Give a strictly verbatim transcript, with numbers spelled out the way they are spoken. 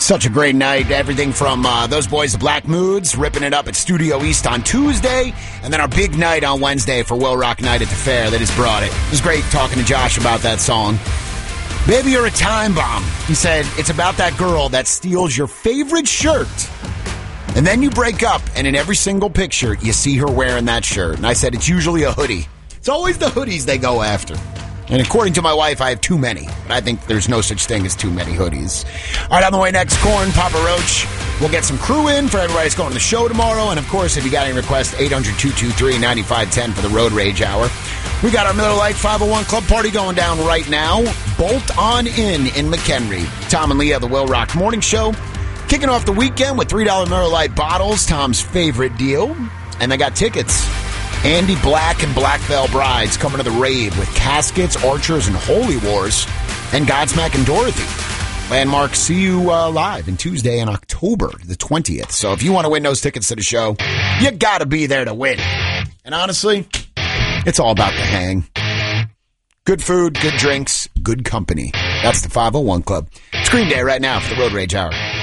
Such a great night. Everything from uh, those boys, the Black Moods, ripping it up at Studio East on Tuesday, and then our big night on Wednesday for Will Rock Night at the Fair. They just brought it. It was great talking to Josh about that song. Baby, you're a time bomb. He said, it's about that girl that steals your favorite shirt, and then you break up, and in every single picture, you see her wearing that shirt. And I said, it's usually a hoodie. It's always the hoodies they go after. And according to my wife, I have too many. But I think there's no such thing as too many hoodies. All right, on the way next, Corn, Papa Roach. We'll get some crew in for everybody that's going to the show tomorrow. And, of course, if you got any requests, eight hundred, two two three, nine five one zero for the Road Rage Hour. We got our Miller Lite five oh one Club Party going down right now. Bolt on in in McHenry. Tom and Leah, the Will Rock Morning Show. Kicking off the weekend with three dollar Miller Lite bottles, Tom's favorite deal. And they got tickets. Andy Black and Black Veil Brides coming to the rave with Caskets, Archers, and Holy Wars, and Godsmack and Dorothy. Landmark, see you uh, live in Tuesday in October the twentieth. So if you want to win those tickets to the show, you got to be there to win. And honestly, it's all about the hang. Good food, good drinks, good company. That's the five oh one Club. It's Green Day right now for the Road Rage Hour.